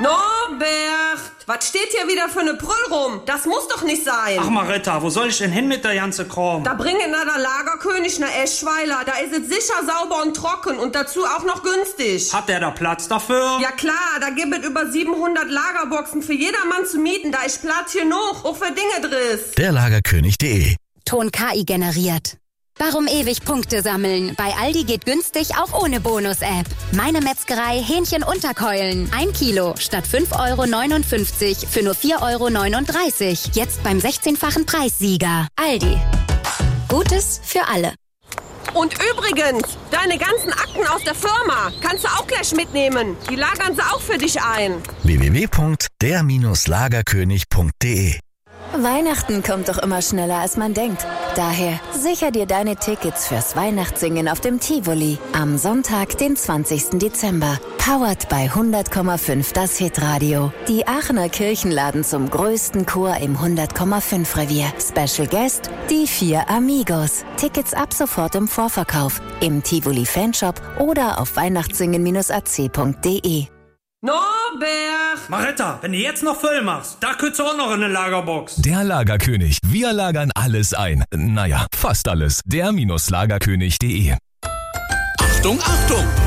Norbert, was steht hier wieder für eine Brüll rum? Das muss doch nicht sein. Ach Maretta, wo soll ich denn hin mit der ganze Kram? Da bringen na der Lagerkönig nach Eschweiler. Da ist es sicher sauber und trocken und dazu auch noch günstig. Hat der da Platz dafür? Ja klar, da gibt es über 700 Lagerboxen für jedermann zu mieten. Da ist Platz genug, auch für Dinge drin. derlagerkönig.de. Ton KI generiert. Warum ewig Punkte sammeln? Bei Aldi geht günstig auch ohne Bonus-App. Meine Metzgerei Hähnchen-Unterkeulen. 1 Kilo statt 5,59 € für nur 4,39 €. Jetzt beim 16-fachen Preissieger. Aldi. Gutes für alle. Und übrigens, deine ganzen Akten aus der Firma kannst du auch gleich mitnehmen. Die lagern sie auch für dich ein. www.der-lagerkönig.de. Weihnachten kommt doch immer schneller, als man denkt. Daher sicher dir deine Tickets fürs Weihnachtssingen auf dem Tivoli am Sonntag, den 20. Dezember. Powered bei 100,5 das Hitradio. Die Aachener Kirchen laden zum größten Chor im 100,5 Revier. Special Guest, die 4 Amigos. Tickets ab sofort im Vorverkauf, im Tivoli Fanshop oder auf weihnachtssingen-ac.de. Norbert! Maretta, wenn du jetzt noch voll machst, da könntest du auch noch in eine Lagerbox. Der Lagerkönig. Wir lagern alles ein. Naja, fast alles. Der-lagerkönig.de. Achtung, Achtung!